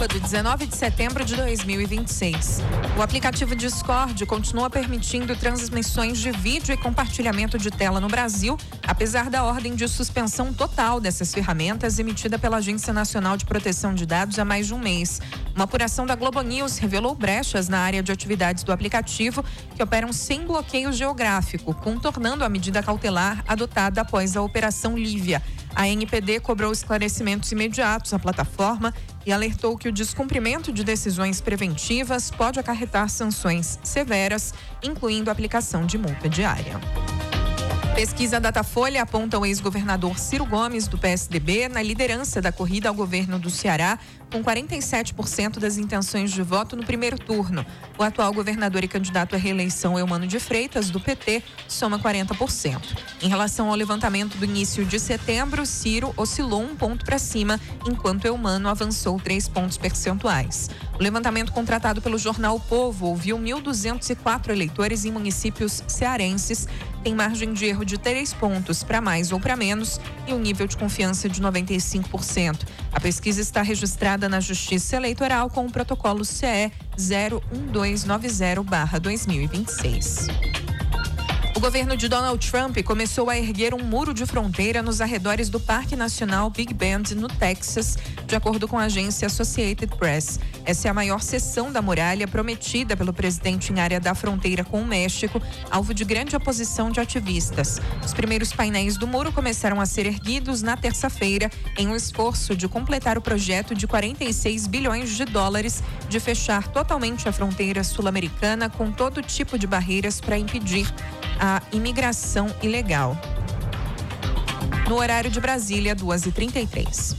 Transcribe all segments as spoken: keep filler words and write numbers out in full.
sábado, dezenove de setembro de dois mil e vinte e seis. O aplicativo Discord continua permitindo transmissões de vídeo e compartilhamento de tela no Brasil, apesar da ordem de suspensão total dessas ferramentas emitida pela Agência Nacional de Proteção de Dados há mais de um mês. Uma apuração da Globo News revelou brechas na área de atividades do aplicativo que operam sem bloqueio geográfico, contornando a medida cautelar adotada após a Operação Lívia. A N P D cobrou esclarecimentos imediatos à plataforma e alertou que o descumprimento de decisões preventivas pode acarretar sanções severas, incluindo a aplicação de multa diária. Pesquisa Datafolha aponta o ex-governador Ciro Gomes, do P S D B, na liderança da corrida ao governo do Ceará, com quarenta e sete por cento das intenções de voto no primeiro turno. O atual governador e candidato à reeleição, Eumano de Freitas, do P T, soma quarenta por cento. Em relação ao levantamento do início de setembro, Ciro oscilou um ponto para cima, enquanto Eumano avançou três pontos percentuais. O levantamento contratado pelo jornal O Povo ouviu mil duzentos e quatro eleitores em municípios cearenses, tem margem de erro de três pontos para mais ou para menos e um nível de confiança de noventa e cinco por cento. A pesquisa está registrada na Justiça Eleitoral com o protocolo C E zero um dois nove zero barra dois mil e vinte e seis. O governo de Donald Trump começou a erguer um muro de fronteira nos arredores do Parque Nacional Big Bend, no Texas, de acordo com a agência Associated Press. Essa é a maior seção da muralha prometida pelo presidente em área da fronteira com o México, alvo de grande oposição de ativistas. Os primeiros painéis do muro começaram a ser erguidos na terça-feira, em um esforço de completar o projeto de quarenta e seis bilhões de dólares de fechar totalmente a fronteira sul-americana com todo tipo de barreiras para impedir a imigração ilegal. No horário de Brasília, duas e trinta e três.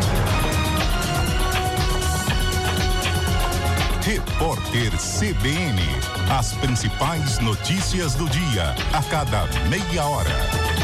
Repórter C B N. As principais notícias do dia, a cada meia hora.